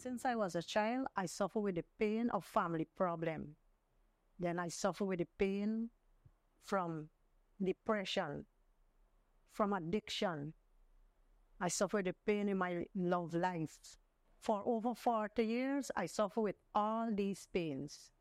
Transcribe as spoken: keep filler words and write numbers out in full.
Since I was a child, I suffer with the pain of family problem. Then I suffer with the pain from depression, from addiction. I suffer with the pain in my love life. For over forty years, I suffer with all these pains.